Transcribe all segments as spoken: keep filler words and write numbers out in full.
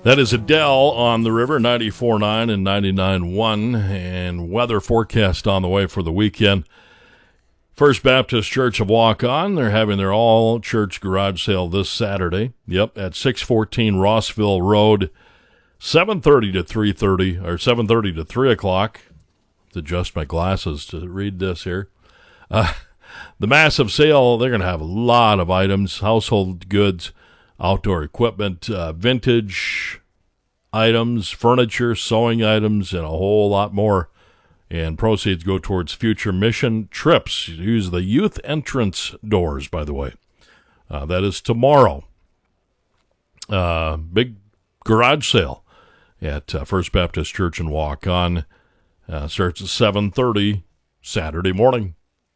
That is Adele on the river, ninety-four point nine and ninety-nine point one, and weather forecast on the way for the weekend. First Baptist Church of Walk-On, they're having their all-church garage sale this Saturday. Yep, at six fourteen Rossville Road, seven thirty to three thirty, or seven thirty to three o'clock. To adjust my glasses to read this here. Uh, the massive sale, they're going to have a lot of items, household goods, outdoor equipment, uh, vintage items, furniture, sewing items, and a whole lot more. And proceeds go towards future mission trips. Use the youth entrance doors, by the way. Uh, that is tomorrow. Uh, big garage sale at uh, First Baptist Church and Walk-On. Uh, starts at seven thirty Saturday morning.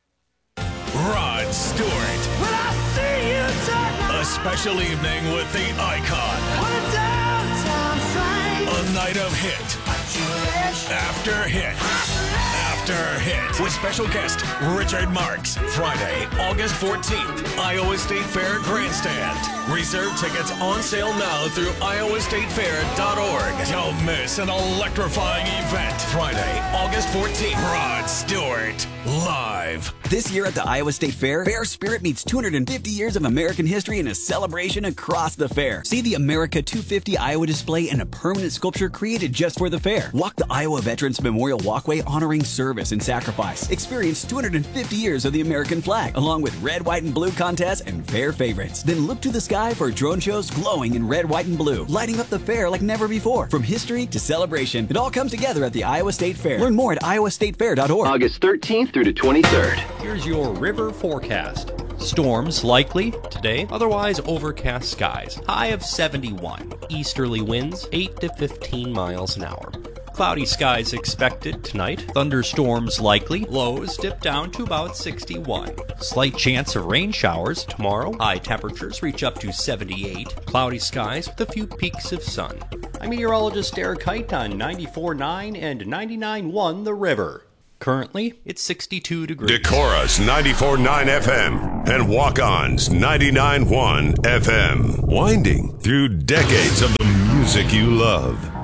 Rod Stewart. When I see you tonight, a special evening with the icon. on a downtown train, A night of hit after hit after hit with special guest Richard Marks. Friday, August fourteenth, Iowa State Fair Grandstand. Reserve tickets on sale now through iowa state fair dot org. Don't miss an electrifying event. Friday, August fourteenth, Rod Stewart live. This year at the Iowa State Fair, Fair Spirit meets two hundred fifty years of American history in a celebration across the fair. See the America two fifty Iowa display and a permanent sculpture created just for the fair. Walk the Iowa Veterans Memorial Walkway honoring service and sacrifice. Experience two hundred fifty years of the American flag, along with red, white, and blue contests and fair favorites. Then look to the sky for drone shows glowing in red, white, and blue, lighting up the fair like never before. From history to celebration, it all comes together at the Iowa State Fair. Learn more at iowa state fair dot org. August thirteenth through the twenty-third. Here's your river forecast. Storms likely today, otherwise overcast skies. High of seventy-one. Easterly winds eight to fifteen miles an hour. Cloudy skies expected tonight. Thunderstorms likely. Lows dip down to about sixty-one. Slight chance of rain showers tomorrow. High temperatures reach up to seventy-eight. Cloudy skies with a few peaks of sun. I'm meteorologist Eric Height on ninety-four point nine and ninety-nine point one The River. Currently, it's sixty-two degrees. Decorah's ninety-four point nine F M and Walk-On's ninety-nine point one F M. Winding through decades of the music you love.